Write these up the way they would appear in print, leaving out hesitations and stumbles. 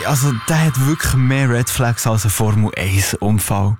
also der hat wirklich mehr Red Flags als ein Formel-1-Unfall.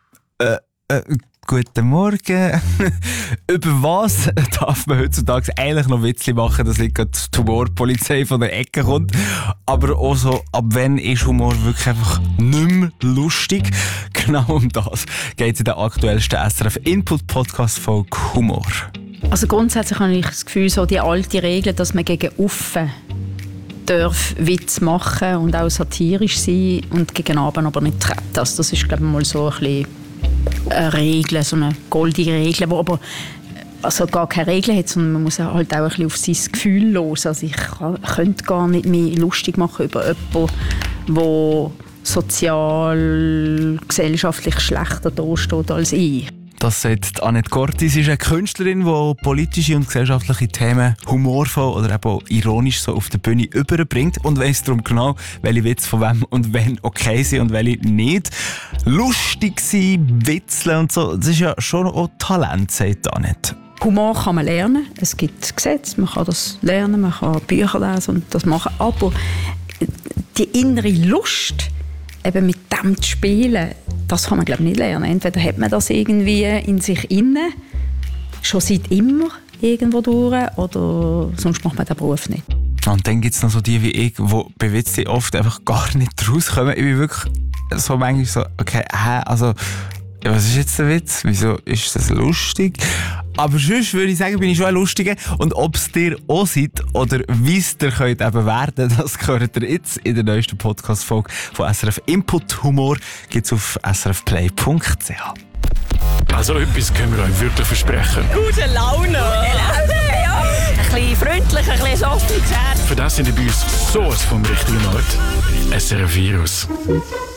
Guten Morgen. Über was darf man heutzutage eigentlich noch Witzli machen, dass nicht gerade die Humorpolizei von der Ecke kommt? Aber auch so, ab wann ist Humor wirklich einfach nicht mehr lustig? Genau um das geht es in der aktuellsten SRF-Input-Podcast-Folge Humor. Also grundsätzlich habe ich das Gefühl, so die alte Regel, dass man gegen Uffen darf Witz machen und auch satirisch sein und gegen Abend aber nicht treten. Also das ist, glaube ich, mal so ein bisschen eine Regel, so eine goldige Regel, die aber also gar keine Regel hat, sondern man muss halt auch ein bisschen auf sein Gefühl los. Also ich könnte gar nicht mehr lustig machen über jemanden, der sozial, gesellschaftlich schlechter dasteht als ich. Das sagt Annette Corti. Sie ist eine Künstlerin, die politische und gesellschaftliche Themen humorvoll oder eben auch ironisch so auf der Bühne überbringt und weiss darum genau, welche Witze von wem und wann okay sind und welche nicht. Lustig sein, witzeln und so, das ist ja schon auch Talent, sagt Annette. Humor kann man lernen. Es gibt Gesetze, man kann das lernen, man kann Bücher lesen und das machen. Aber die innere Lust, eben mit dem zu spielen, das kann man, glaube ich, nicht lernen. Entweder hat man das irgendwie in sich inne, schon seit immer irgendwo durch, oder sonst macht man den Beruf nicht. Und dann gibt es noch so die wie ich, die bei Witzen oft einfach gar nicht rauskommen. Ich bin wirklich so manchmal so, okay, also, was ist jetzt der Witz? Wieso ist das lustig? Aber sonst würde ich sagen, bin ich schon ein Lustiger. Und ob es dir auch seid oder wie es dir könnt eben werden, das gehört ihr jetzt in der neuesten Podcast-Folge von SRF Input Humor. Gibt es auf srfplay.ch. Also etwas können wir euch wirklich versprechen. Gute Laune! Ja! Ein bisschen freundlich, ein bisschen softiges Herz. Für das sind die bei uns sowas vom richtigen Ort. SRF Virus.